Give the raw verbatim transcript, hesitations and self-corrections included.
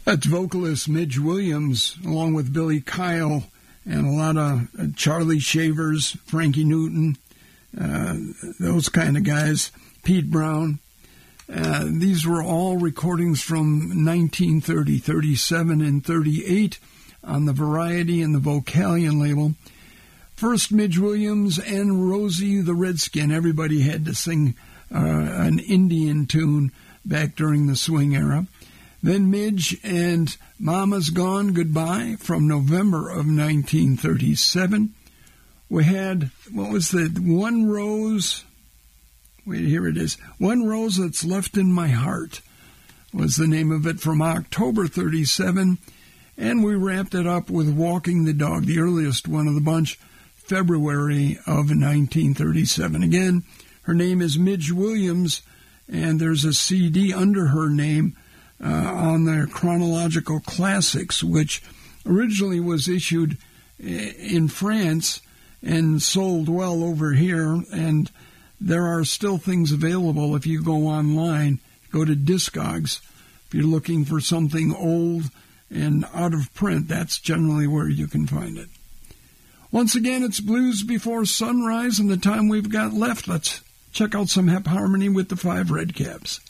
That's vocalist Midge Williams, along with Billy Kyle and a lot of uh, Charlie Shavers, Frankie Newton, uh, those kind of guys, Pete Brown. Uh, these were all recordings from nineteen thirty, thirty-seven, and thirty-eight on the Variety and the Vocalion label. First, Midge Williams and Rosie the Redskin. Everybody had to sing uh, an Indian tune back during the swing era. Then Midge and Mama's Gone Goodbye from November of nineteen thirty-seven. We had, what was the One Rose? Wait, here it is. One Rose That's Left in My Heart was the name of it from October thirty-seven. And we wrapped it up with Walking the Dog, the earliest one of the bunch, February of nineteen thirty-seven. Again, her name is Midge Williams, and there's a C D under her name uh, on their Chronological Classics, which originally was issued in France and sold well over here, and there are still things available if you go online. Go to Discogs. If you're looking for something old and out of print, that's generally where you can find it. Once again, it's Blues Before Sunrise, and the time we've got left, let's check out some Hep Harmony with the Five Red Caps.